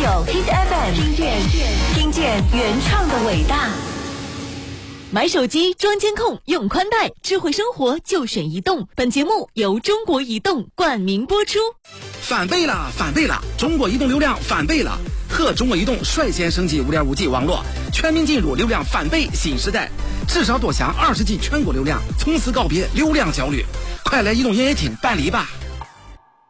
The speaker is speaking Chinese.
Hit FM， 听见原创的伟大。买手机装监控，用宽带，智慧生活就选移动。本节目由中国移动冠名播出。 翻倍了，翻倍了！中国移动流量翻倍了，和中国移动率先升级 5.5G 网络，全面进入流量翻倍新时代。至少多享20G 全国流量，从此告别流量焦虑。快来移动营业厅办理吧！